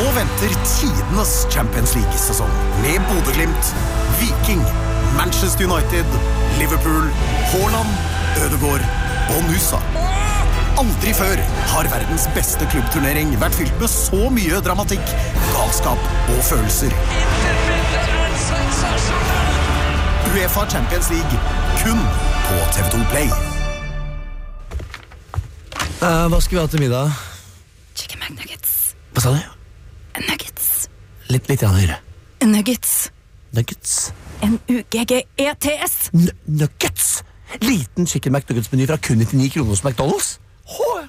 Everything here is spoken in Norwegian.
Nå venter tidenes Champions League-sesong med Bodø/Glimt, Viking, Manchester United, Liverpool, Haaland, Ødegaard og Nusa. Aldri før har verdens beste klubbturnering vært fylt med så mye dramatikk, galskap og følelser. UEFA Champions League, kun på TV2 Play. Hva skal vi ha til middag? Chicken McNuggets. Hva sa du? Nuggets. Litt høyere. Nuggets. Nuggets. N-U-G-G-E-T-S. Nuggets! Liten chicken McNuggets-meny fra kun 99 kroner hos McDonald's.